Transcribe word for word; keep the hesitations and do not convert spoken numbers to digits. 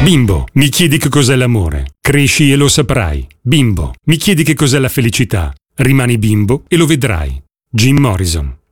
Bimbo, mi chiedi che cos'è l'amore? Cresci e lo saprai. Bimbo, mi chiedi che cos'è la felicità? Rimani bimbo e lo vedrai. Jim Morrison.